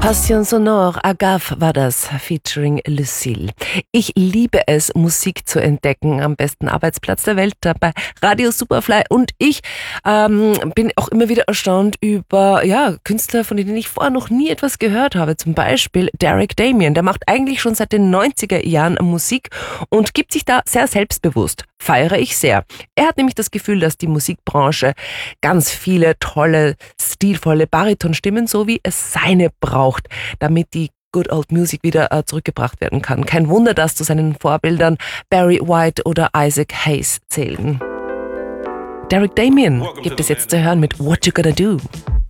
Passion Sonore, Agave war das, featuring Lucille. Ich liebe es, Musik zu entdecken, am besten Arbeitsplatz der Welt, bei Radio Superfly. Und ich bin auch immer wieder erstaunt über Künstler, von denen ich vorher noch nie etwas gehört habe. Zum Beispiel Derek Damien, der macht eigentlich schon seit den 90er Jahren Musik und gibt sich da sehr selbstbewusst. Feiere ich sehr. Er hat nämlich das Gefühl, dass die Musikbranche ganz viele tolle, stilvolle Baritonstimmen, so wie es seine braucht, damit die Good Old Music wieder zurückgebracht werden kann. Kein Wunder, dass zu seinen Vorbildern Barry White oder Isaac Hayes zählen. Derek Damien gibt es jetzt zu hören mit What You Gonna Do.